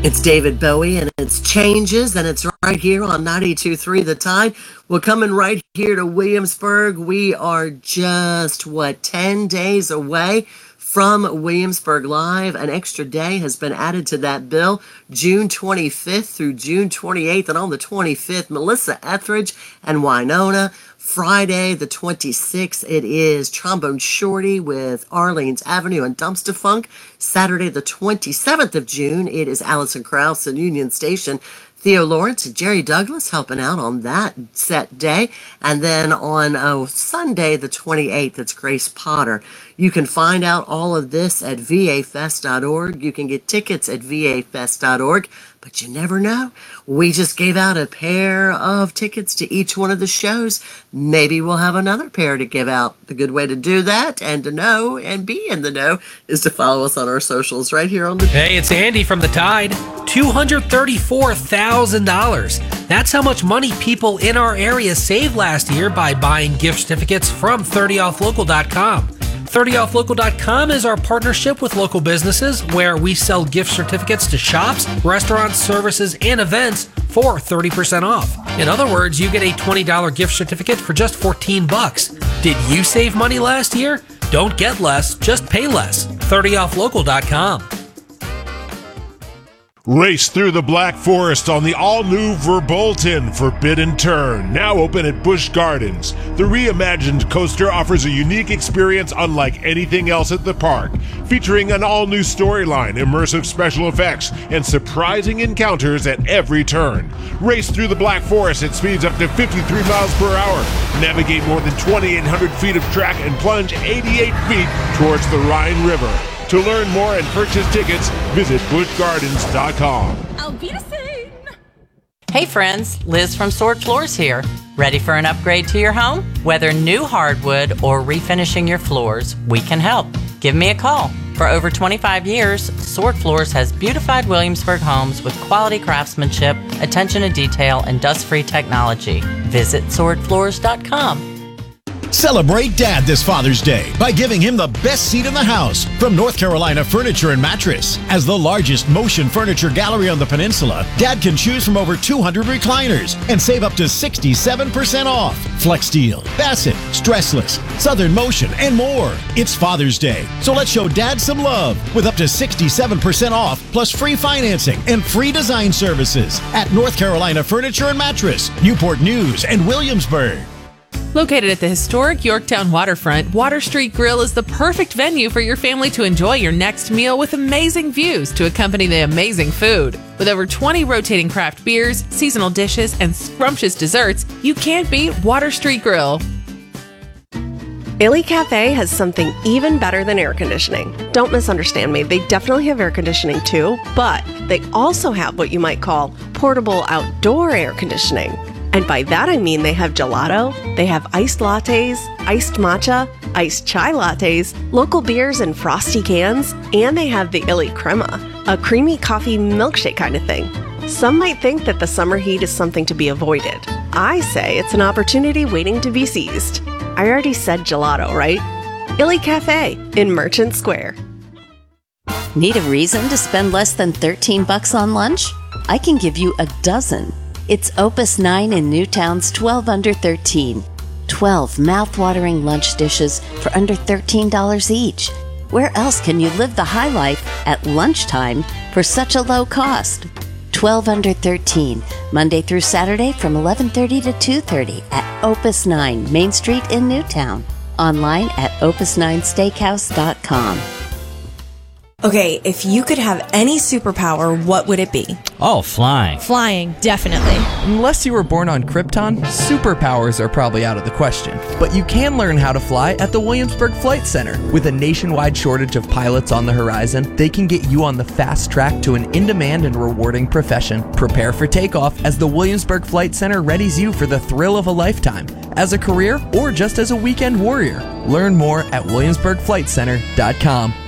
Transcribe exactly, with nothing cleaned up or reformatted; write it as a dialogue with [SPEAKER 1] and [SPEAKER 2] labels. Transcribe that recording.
[SPEAKER 1] It's David Bowie, and it's Changes, and it's right here on ninety-two point three The Tide. We're coming right here to Williamsburg. We are just, what, ten days away from Williamsburg Live. An extra day has been added to that bill, June twenty-fifth through June twenty-eighth, and on the twenty-fifth, Melissa Etheridge and Winona. Friday, the twenty-sixth, it is Trombone Shorty with Arlene's Avenue and Dumpster Funk. Saturday, the twenty-seventh of June, it is Allison Krauss and Union Station. Theo Lawrence and Jerry Douglas helping out on that set day. And then on oh, Sunday, the twenty-eighth, it's Grace Potter. You can find out all of this at v a fest dot org. You can get tickets at v a fest dot org. But you never know. We just gave out a pair of tickets to each one of the shows. Maybe we'll have another pair to give out. The good way to do that and to know and be in the know is to follow us on our socials right here on the...
[SPEAKER 2] Hey, it's Andy from The Tide. two hundred thirty-four thousand dollars. That's how much money people in our area saved last year by buying gift certificates from thirty off local dot com. thirty off local dot com is our partnership with local businesses where we sell gift certificates to shops, restaurants, services, and events for thirty percent off. In other words, you get a twenty dollars gift certificate for just fourteen bucks. Did you save money last year? Don't get less, just pay less. thirty off local dot com.
[SPEAKER 3] Race through the Black Forest on the all-new Verbolten Forbidden Turn, now open at Busch Gardens. The reimagined coaster offers a unique experience unlike anything else at the park, featuring an all-new storyline, immersive special effects, and surprising encounters at every turn. Race through the Black Forest at speeds up to fifty-three miles per hour, navigate more than twenty-eight hundred feet of track, and plunge eighty-eight feet towards the Rhine River. To learn more and purchase tickets, visit busch gardens dot com.
[SPEAKER 4] I'll be the same.
[SPEAKER 5] Hey friends, Liz from Sword Floors here. Ready for an upgrade to your home? Whether new hardwood or refinishing your floors, we can help. Give me a call. For over twenty-five years, Sword Floors has beautified Williamsburg homes with quality craftsmanship, attention to detail, and dust-free technology. Visit sword floors dot com.
[SPEAKER 6] Celebrate Dad this Father's Day by giving him the best seat in the house from North Carolina Furniture and Mattress. As the largest motion furniture gallery on the peninsula, Dad can choose from over two hundred recliners and save up to sixty-seven percent off. FlexSteel, Bassett, Stressless, Southern Motion, and more. It's Father's Day, so let's show Dad some love with up to sixty-seven percent off plus free financing and free design services at North Carolina Furniture and Mattress, Newport News, and Williamsburg.
[SPEAKER 7] Located at the historic Yorktown waterfront, Water Street Grill is the perfect venue for your family to enjoy your next meal with amazing views to accompany the amazing food. With over twenty rotating craft beers, seasonal dishes, and scrumptious desserts, you can't beat Water Street Grill.
[SPEAKER 8] Illy Cafe has something even better than air conditioning. Don't misunderstand me, they definitely have air conditioning too, but they also have what you might call portable outdoor air conditioning. And by that I mean they have gelato, they have iced lattes, iced matcha, iced chai lattes, local beers in frosty cans, and they have the Illy Crema, a creamy coffee milkshake kind of thing. Some might think that the summer heat is something to be avoided. I say it's an opportunity waiting to be seized. I already said gelato, right? Illy Cafe in Merchant Square.
[SPEAKER 9] Need a reason to spend less than thirteen bucks on lunch? I can give you a dozen. It's Opus nine in Newtown's twelve under thirteen. twelve mouth-watering lunch dishes for under thirteen dollars each. Where else can you live the high life at lunchtime for such a low cost? twelve under thirteen, Monday through Saturday from eleven thirty to two thirty at Opus nine, Main Street in Newtown. Online at opus nine steakhouse dot com.
[SPEAKER 10] Okay, if you could have any superpower, what would it be?
[SPEAKER 11] Oh, flying.
[SPEAKER 10] Flying, definitely.
[SPEAKER 12] Unless you were born on Krypton, superpowers are probably out of the question. But you can learn how to fly at the Williamsburg Flight Center. With a nationwide shortage of pilots on the horizon, they can get you on the fast track to an in-demand and rewarding profession. Prepare for takeoff as the Williamsburg Flight Center readies you for the thrill of a lifetime, as a career or just as a weekend warrior. Learn more at williamsburg flight center dot com.